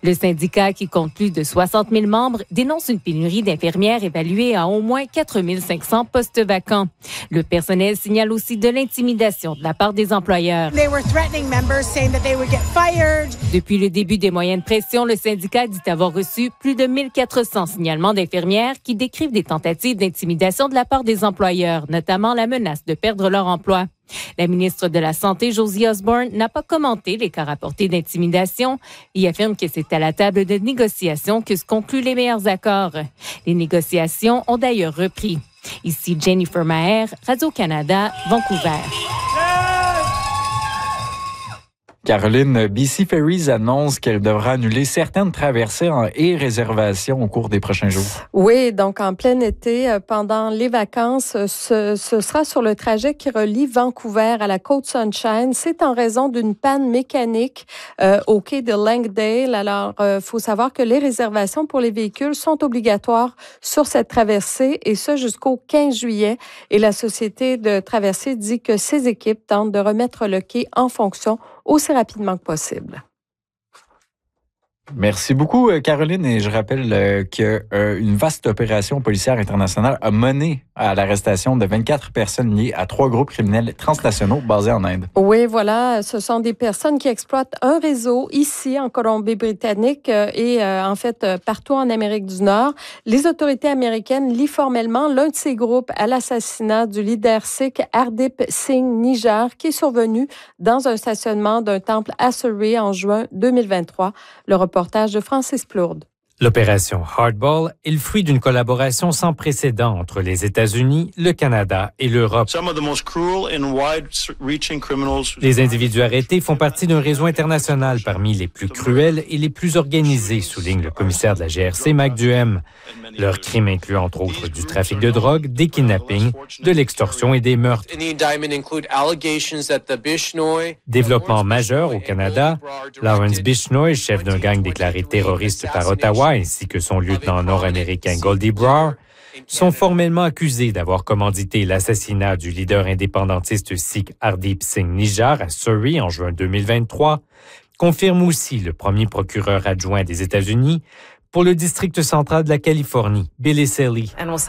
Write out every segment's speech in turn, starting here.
Le syndicat, qui compte plus de 60 000 membres, dénonce une pénurie d'infirmières évaluée à au moins 4 500 postes vacants. Le personnel signale aussi de l'intimidation de la part des employeurs. Depuis le début des moyens de pression, le syndicat dit avoir reçu plus de 1400 signalements d'infirmières qui décrivent des tentatives d'intimidation de la part des employeurs, notamment la menace de perdre leur emploi. La ministre de la Santé, Josie Osborne, n'a pas commenté les cas rapportés d'intimidation et affirme que c'est à la table de négociation que se concluent les meilleurs accords. Les négociations ont d'ailleurs repris. Ici Jennifer Maher, Radio-Canada, Vancouver. Caroline, BC Ferries annonce qu'elle devra annuler certaines traversées et réservations au cours des prochains jours. Oui, donc en plein été, pendant les vacances, ce sera sur le trajet qui relie Vancouver à la côte Sunshine. C'est en raison d'une panne mécanique au quai de Langdale. Alors, faut savoir que les réservations pour les véhicules sont obligatoires sur cette traversée et ce jusqu'au 15 juillet. Et la Société de traversée dit que ses équipes tentent de remettre le quai en fonction aussi rapidement que possible. Merci beaucoup, Caroline. Et je rappelle qu'une vaste opération policière internationale a mené à l'arrestation de 24 personnes liées à 3 groupes criminels transnationaux basés en Inde. Oui, voilà. Ce sont des personnes qui exploitent un réseau ici, en Colombie-Britannique et en fait partout en Amérique du Nord. Les autorités américaines lient formellement l'un de ces groupes à l'assassinat du leader sikh Hardeep Singh Nijjar, qui est survenu dans un stationnement d'un temple à Surrey en juin 2023. Le reportage de Francis Plourde. L'opération Hardball est le fruit d'une collaboration sans précédent entre les États-Unis, le Canada et l'Europe. Les individus arrêtés font partie d'un réseau international parmi les plus cruels et les plus organisés, souligne le commissaire de la GRC, Mac Duhem. Leurs crimes incluent entre autres du trafic de drogue, des kidnappings, de l'extorsion et des meurtres. Développement majeur au Canada, Lawrence Bishnoi, chef d'un gang déclaré terroriste par Ottawa, ainsi que son lieutenant nord-américain Goldie Brower, sont formellement accusés d'avoir commandité l'assassinat du leader indépendantiste sikh Hardeep Singh Nijjar à Surrey en juin 2023, confirme aussi le premier procureur adjoint des États-Unis pour le district central de la Californie, Billy Selly.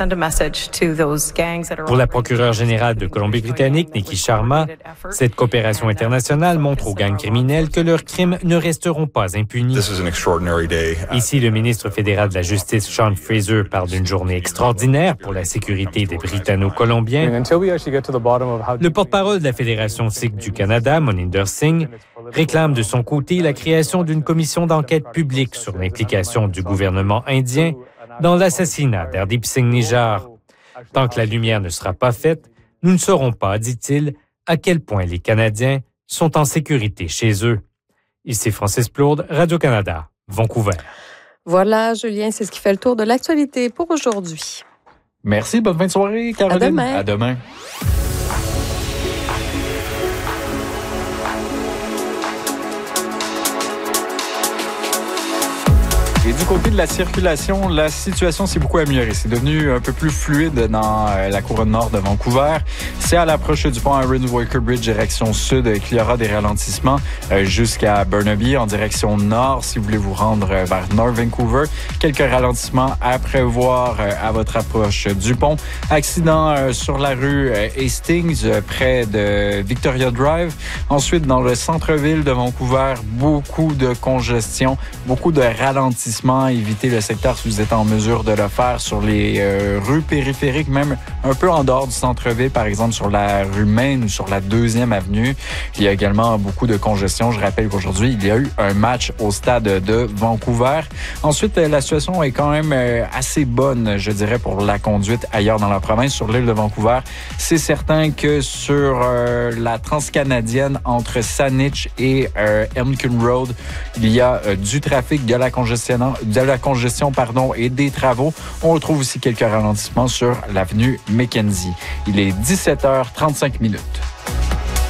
Pour la procureure générale de Colombie-Britannique, Nikki Sharma, cette coopération internationale montre aux gangs criminels que leurs crimes ne resteront pas impunis. Ici, le ministre fédéral de la Justice, Sean Fraser, parle d'une journée extraordinaire pour la sécurité des Britanno-Colombiens. Le porte-parole de la Fédération sikh du Canada, Moninder Singh, réclame de son côté la création d'une commission d'enquête publique sur l'implication du gouvernement indien dans l'assassinat d'Hardeep Singh Nijjar. Tant que la lumière ne sera pas faite, nous ne saurons pas, dit-il, à quel point les Canadiens sont en sécurité chez eux. Ici Francis Plourde, Radio-Canada, Vancouver. Voilà, Julien, c'est ce qui fait le tour de l'actualité pour aujourd'hui. Merci, bonne fin de soirée, Caroline. À demain. À demain. Et du côté de la circulation, la situation s'est beaucoup améliorée. C'est devenu un peu plus fluide dans la couronne nord de Vancouver. C'est à l'approche du pont Aaron Walker Bridge direction sud qu'il y aura des ralentissements jusqu'à Burnaby en direction nord si vous voulez vous rendre vers North Vancouver. Quelques ralentissements à prévoir à votre approche du pont. Accident sur la rue Hastings près de Victoria Drive. Ensuite, dans le centre-ville de Vancouver, beaucoup de congestion, beaucoup de ralentissements. Évitez le secteur si vous êtes en mesure de le faire sur les rues périphériques, même un peu en dehors du centre-ville, par exemple sur la rue Maine ou sur la 2e avenue. Il y a également beaucoup de congestion. Je rappelle qu'aujourd'hui, il y a eu un match au stade de Vancouver. Ensuite, la situation est quand même assez bonne, je dirais, pour la conduite ailleurs dans la province, sur l'île de Vancouver. C'est certain que sur la transcanadienne entre Saanich et Elmcombe Road, il y a du trafic, de la congestion et des travaux. On retrouve aussi quelques ralentissements sur l'avenue Mackenzie. Il est 17h35.